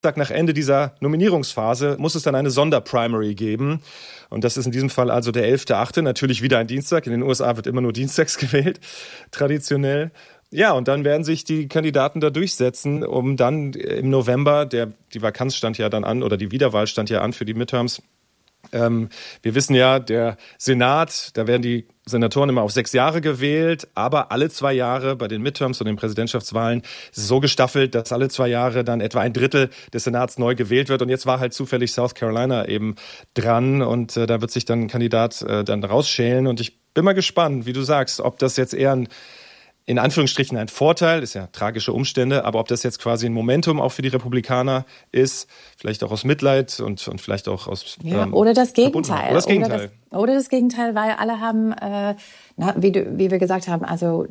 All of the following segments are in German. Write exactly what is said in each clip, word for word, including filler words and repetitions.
nach Ende dieser Nominierungsphase muss es dann eine Sonderprimary geben. Und das ist in diesem Fall also der elfter achte Natürlich wieder ein Dienstag. In den U S A wird immer nur dienstags gewählt, traditionell. Ja, und dann werden sich die Kandidaten da durchsetzen, um dann im November, der, die Vakanz stand ja dann an, oder die Wiederwahl stand ja an für die Midterms. Ähm, wir wissen ja, der Senat, da werden die Senatoren immer auf sechs Jahre gewählt, aber alle zwei Jahre bei den Midterms und den Präsidentschaftswahlen ist es so gestaffelt, dass alle zwei Jahre dann etwa ein Drittel des Senats neu gewählt wird. Und jetzt war halt zufällig South Carolina eben dran und äh, da wird sich dann ein Kandidat äh, dann rausschälen. Und ich bin mal gespannt, wie du sagst, ob das jetzt eher ein in Anführungsstrichen ein Vorteil, ist ja tragische Umstände, aber ob das jetzt quasi ein Momentum auch für die Republikaner ist, vielleicht auch aus Mitleid und, und vielleicht auch aus ja, ähm, oder das Gegenteil. Oder das Gegenteil. Oder das, oder das Gegenteil, weil alle haben, äh, na, wie, du, wie wir gesagt haben, also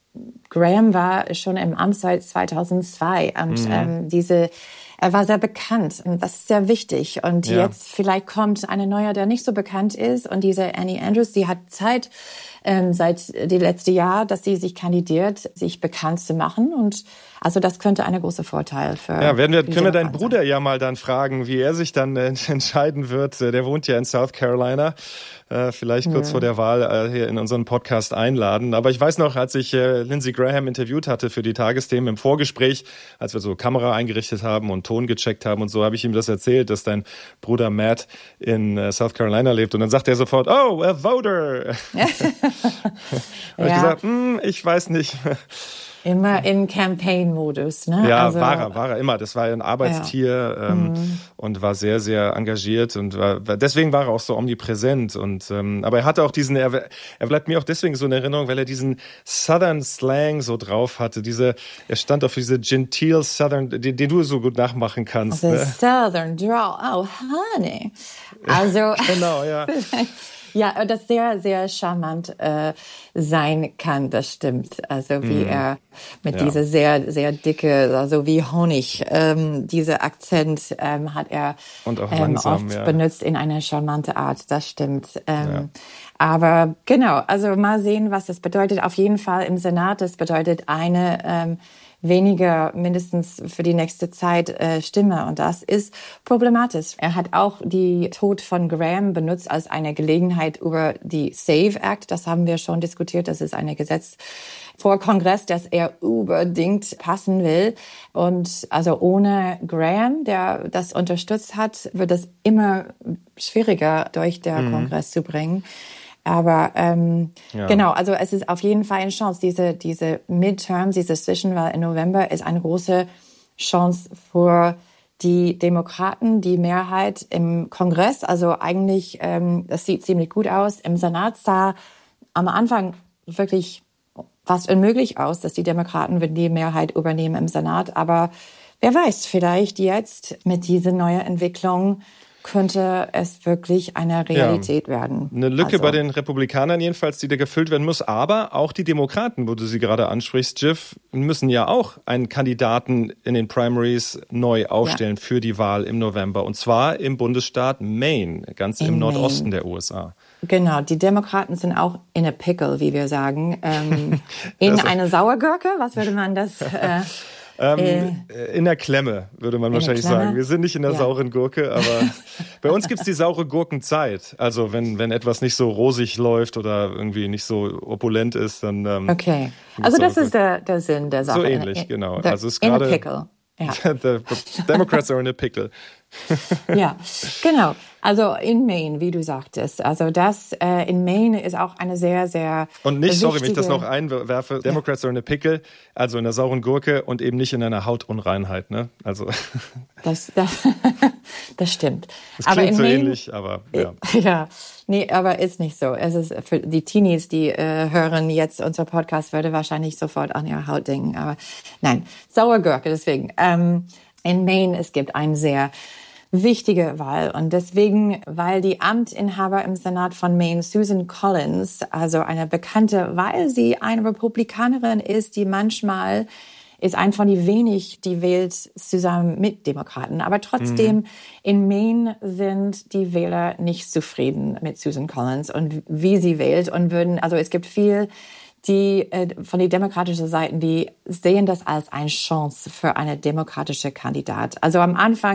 Graham war schon im Amt seit zweitausendzwei und mhm. ähm, diese er war sehr bekannt. Das ist sehr wichtig. Und ja. jetzt vielleicht kommt eine neue, der nicht so bekannt ist. Und diese Annie Andrews, die hat Zeit ähm, seit dem letzten Jahr, dass sie sich kandidiert, sich bekannt zu machen. Und also das könnte ein großer Vorteil für. Ja, werden wir, können wir deinen Bruder ja mal dann fragen, wie er sich dann äh, entscheiden wird. Der wohnt ja in South Carolina. Äh, vielleicht kurz ja. vor der Wahl äh, hier in unseren Podcast einladen. Aber ich weiß noch, als ich äh, Lindsey Graham interviewt hatte für die Tagesthemen im Vorgespräch, als wir so Kamera eingerichtet haben und Ton gecheckt haben und so, habe ich ihm das erzählt, dass dein Bruder Matt in äh, South Carolina lebt. Und dann sagt er sofort, oh, a voter. habe ja. ich gesagt, hm, ich weiß nicht. Immer in Campaign-Modus, ne? Ja, also, war er, war er immer. Das war ein Arbeitstier ja. ähm, mhm. und war sehr, sehr engagiert und war, deswegen war er auch so omnipräsent. Und ähm, aber er hatte auch diesen, er, er bleibt mir auch deswegen so in Erinnerung, weil er diesen Southern Slang so drauf hatte. Diese, er stand auf diese genteel Southern, den, den du so gut nachmachen kannst. Also ne? Southern Drawl, oh honey. Also genau, ja. Ja, das sehr, sehr charmant äh, sein kann, das stimmt. Also wie mm. er mit ja. dieser sehr, sehr dicke, also wie Honig, ähm, dieser Akzent ähm, hat er Und auch ähm, langsam, oft ja. benutzt in einer charmante Art, das stimmt. Ähm, ja. Aber genau, also mal sehen, was das bedeutet. Auf jeden Fall im Senat, das bedeutet eine ähm, weniger mindestens für die nächste Zeit äh, Stimme. Und das ist problematisch. Er hat auch die Tod von Graham benutzt als eine Gelegenheit über die SAVE Act. Das haben wir schon diskutiert. Das ist ein Gesetz vor Kongress, das er unbedingt passen will. Und also ohne Graham, der das unterstützt hat, wird es immer schwieriger durch den mhm. Kongress zu bringen. Aber ähm, ja. genau, also es ist auf jeden Fall eine Chance. Diese diese Midterms, diese Zwischenwahl im November ist eine große Chance für die Demokraten, die Mehrheit im Kongress. Also eigentlich, ähm, das sieht ziemlich gut aus. Im Senat sah am Anfang wirklich fast unmöglich aus, dass die Demokraten die Mehrheit übernehmen im Senat. Aber wer weiß, vielleicht jetzt mit dieser neuen Entwicklung könnte es wirklich eine Realität ja, werden. Eine Lücke also. bei den Republikanern jedenfalls, die da gefüllt werden muss. Aber auch die Demokraten, wo du sie gerade ansprichst, Jiff, müssen ja auch einen Kandidaten in den Primaries neu aufstellen ja. für die Wahl im November. Und zwar im Bundesstaat Maine, ganz in im Maine. Nordosten der U S A. Genau, die Demokraten sind auch in a pickle, wie wir sagen. Ähm, in also. eine Sauergurke, was würde man das... Äh, Ähm, äh, in der Klemme, würde man wahrscheinlich sagen. Wir sind nicht in der ja. sauren Gurke, aber bei uns gibt's die saure Gurkenzeit. Also wenn wenn etwas nicht so rosig läuft oder irgendwie nicht so opulent ist, dann... Ähm, okay, also das ist der, der Sinn der Sache. So ähnlich, in, genau. The, also es ist in gerade, a pickle. Ja. The Democrats are in a pickle. Ja, genau. Also in Maine, wie du sagtest. Also das äh, in Maine ist auch eine sehr, sehr Und nicht, wichtige... sorry, wenn ich das noch einwerfe, Democrats ja. are in a pickle, also in der sauren Gurke und eben nicht in einer Hautunreinheit, ne? Also das, das, das stimmt. Das aber klingt in so Maine, ähnlich, aber ja. Ja, nee, aber ist nicht so. Es ist für die Teenies, die äh, hören jetzt unser Podcast, würde wahrscheinlich sofort an ihre Haut denken. Aber nein, saure Gurke, deswegen. Ähm, in Maine, es gibt eine sehr wichtige Wahl und deswegen, weil die Amtsinhaber im Senat von Maine, Susan Collins, also eine bekannte, weil sie eine Republikanerin ist, die manchmal ist ein von die wenig, die wählt zusammen mit Demokraten. Aber trotzdem, mhm. in Maine sind die Wähler nicht zufrieden mit Susan Collins und wie sie wählt und würden, also es gibt viel die äh, von den demokratischen Seiten, die sehen das als eine Chance für eine demokratische Kandidat. Also am Anfang